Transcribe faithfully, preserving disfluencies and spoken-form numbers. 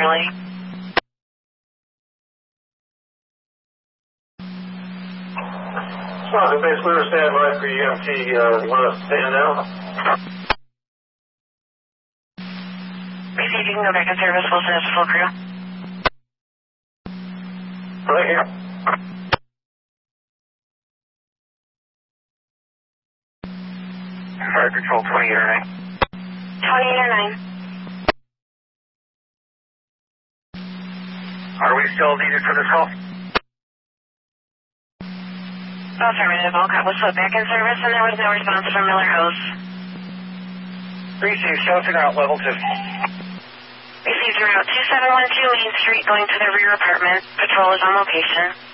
generally. Well, basically we're standing by for E M T. Uh, you want us to stand now? Please see if you can go back in service. We'll send us a full crew. Right here. Fire Control twenty-eight oh nine. twenty-eight oh nine. Are we still needed for this call? Affirmative. All cop was put back in service and there was no response from Miller House. Receive shelter out level two. Received route two seven one two Main Street going to the rear apartment. Patrol is on location.